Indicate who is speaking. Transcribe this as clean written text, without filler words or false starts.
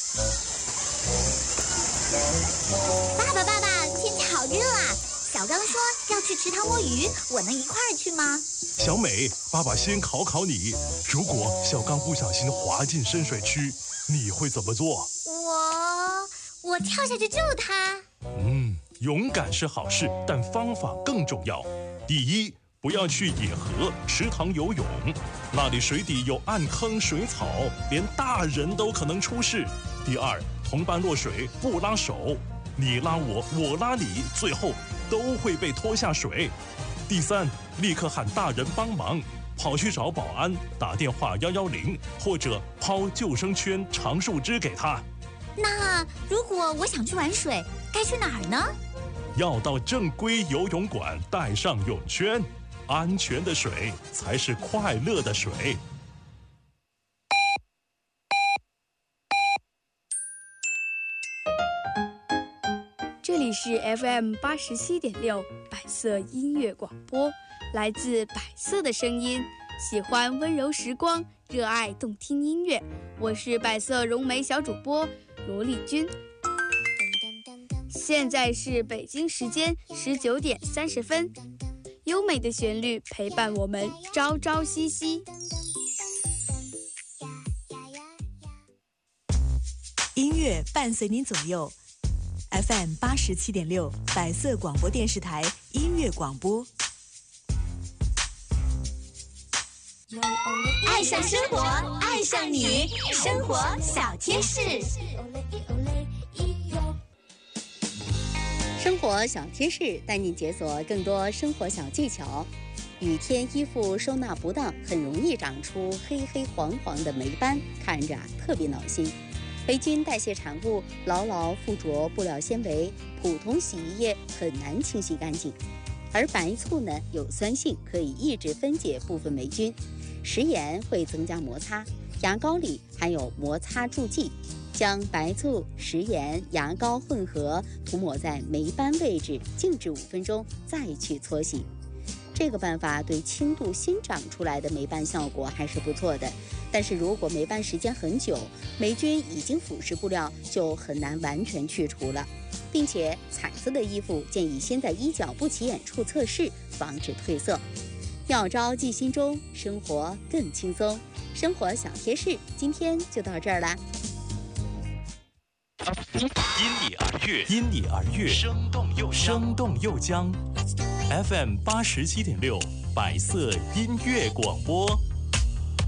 Speaker 1: 爸爸，天气好热啊！小刚说要去池塘摸鱼，我能一块儿去吗？
Speaker 2: 小美，爸爸先考考你，如果小刚不小心滑进深水区，你会怎么做？
Speaker 1: 我跳下去救他。
Speaker 2: 勇敢是好事，但方法更重要。第一，不要去野河、池塘游泳，那里水底有暗坑、水草，连大人都可能出事。第二，同伴落水不拉手，你拉我，我拉你，最后都会被拖下水。第三，立刻喊大人帮忙，跑去找保安，打电话110，或者抛救生圈、长树枝给他。
Speaker 1: 那如果我想去玩水，该去哪儿呢？
Speaker 2: 要到正规游泳馆，带上泳圈。安全的水才是快乐的水。
Speaker 3: 这里是 FM 87.6百色音乐广播，来自百色的声音，喜欢温柔时光，热爱动听音乐。我是百色融媒小主播罗丽君。现在是北京时间19点30分，优美的旋律陪伴我们朝朝夕夕。
Speaker 4: 音乐伴随您左右。FM 87.6百色广播电视台音乐广播。
Speaker 1: 爱上生活，爱上你，生活小贴士。
Speaker 5: 生活小贴士带你解锁更多生活小技巧。雨天衣服收纳不当，很容易长出黑黑黄黄的霉斑，看着特别恼心。霉菌代谢产物牢牢附着布料纤维，普通洗衣液很难清洗干净。而白醋呢，有酸性，可以抑制分解部分霉菌。食盐会增加摩擦，牙膏里含有摩擦助剂。将白醋、食盐、牙膏混合，涂抹在霉斑位置，静置5分钟，再去搓洗。这个办法对轻度新长出来的霉斑效果还是不错的。但是如果霉斑时间很久，霉菌已经腐蚀布料，就很难完全去除了。并且彩色的衣服建议先在衣角不起眼处测试，防止褪色。妙招记心中，生活更轻松。生活小贴士今天就到这儿啦。
Speaker 2: 因你而悦，因你而悦，生动又将。FM 87.6百色音乐广播。